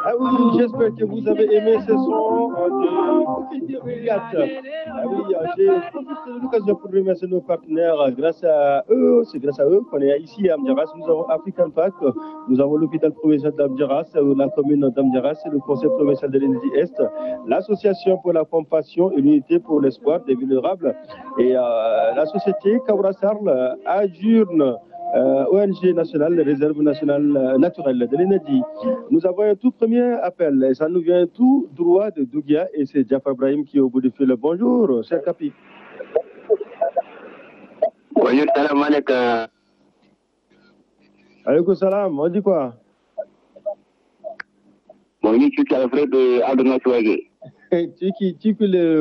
Ah oui, j'espère que vous avez aimé ce son de Opiat. Ah oui, j'ai profité de l'occasion pour remercier nos partenaires. Grâce à eux, c'est grâce à eux qu'on est ici à Amdiaras. Nous avons African Pack, nous avons l'hôpital provincial d'Amdiaras, la commune d'Amdiaras, le conseil provincial de l'énergie Est, l'association pour la compassion et l'unité pour l'espoir des vulnérables et la société Kaurasarl, Ajurne. ONG nationale, réserve nationale naturelle de l'énergie. Nous avons un tout premier appel et ça nous vient tout droit de Dougia et c'est Jafar Brahim qui est au bout du fil. Bonjour, cher Capi. Bonjour, salam alaikum. Alaikum salam, on dit quoi? Bon, je suis le frère de Aldo Natouagé. Tu le